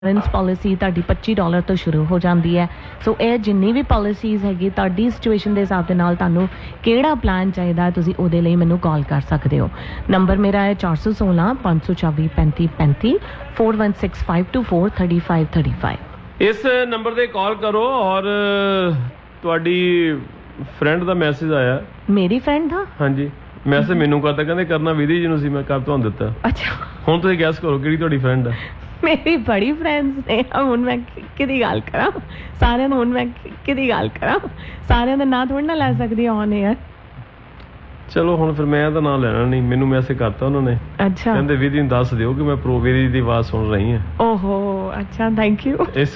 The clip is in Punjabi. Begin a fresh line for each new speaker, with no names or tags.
इंश्योरेंस पॉलिसी ਤੁਹਾਡੀ $25 ਤੋਂ ਸ਼ੁਰੂ ਹੋ ਜਾਂਦੀ ਹੈ। ਸੋ ਇਹ ਜਿੰਨੀ ਵੀ ਪਾਲਿਸੀਜ਼ ਹੈਗੀ ਤੁਹਾਡੀ ਸਿਚੁਏਸ਼ਨ ਦੇ ਹਿਸਾਬ ਦੇ ਨਾਲ ਤੁਹਾਨੂੰ ਕਿਹੜਾ ਪਲਾਨ ਚਾਹੀਦਾ ਹੈ ਤੁਸੀਂ ਉਹਦੇ ਲਈ ਮੈਨੂੰ ਕਾਲ ਕਰ ਸਕਦੇ ਹੋ। ਨੰਬਰ ਮੇਰਾ ਹੈ 416 524 3535 4165243535।
ਇਸ ਨੰਬਰ ਤੇ ਕਾਲ ਕਰੋ ਔਰ ਤੁਹਾਡੀ ਫਰੈਂਡ ਦਾ ਮੈਸੇਜ ਆਇਆ।
ਮੇਰੀ ਫਰੈਂਡ ਦਾ?
ਹਾਂਜੀ, ਮੈਸੇਜ ਮੈਨੂੰ ਕਰਤਾ, ਕਹਿੰਦੇ ਕਰਨਾ ਵਿਧੀ ਜੀ ਨੂੰ ਸੀ, ਮੈਂ ਕਰ ਤੁਹਾਨੂੰ ਦਿੱਤਾ।
ਅੱਛਾ,
ਹੁਣ ਤੁਸੀਂ ਗੈਸ ਕਰੋ ਕਿਹੜੀ ਤੁਹਾਡੀ ਫਰੈਂਡ ਹੈ।
मेरी बड़ी फ्रेंड्स ने ਹੁਣ ਮੈਂ ਕਿਹਦੀ ਗੱਲ ਕਰਾਂ ਸਾਰਿਆਂ ਨੂੰ, ਹੁਣ ਮੈਂ ਕਿਹਦੀ ਗੱਲ ਕਰਾਂ ਸਾਰਿਆਂ ਦਾ ਨਾਂ ਥੋੜੀ ਨਾ ਲੈ ਸਕਦੀ ਔਨ 에ਅਰ।
ਚਲੋ ਹੁਣ ਫਿਰ ਮੈਂ ਤਾਂ ਨਾਂ ਲੈਣਾ ਨਹੀਂ, ਮੈਨੂੰ ਮੈਸੇਜ ਕਰਤਾ ਉਹਨਾਂ ਨੇ।
ਅੱਛਾ,
ਕਹਿੰਦੇ ਵਿਧੀ ਨੂੰ ਦੱਸ ਦਿਓ ਕਿ ਮੈਂ ਵਿਧੀ ਦੀ ਆਵਾਜ਼ ਸੁਣ ਰਹੀ ਹਾਂ।
ਓਹੋ ਅੱਛਾ, ਥੈਂਕ ਯੂ।